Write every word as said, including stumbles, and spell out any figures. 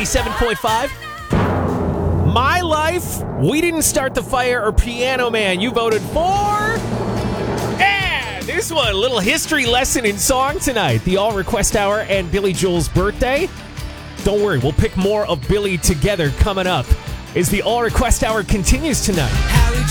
eighty-seven point five. My Life, We Didn't Start the Fire, or Piano Man. You voted for... And this one, a little history lesson in song tonight. The All Request Hour and Billy Joel's birthday. Don't worry, we'll pick more of Billy together coming up as the All Request Hour continues tonight.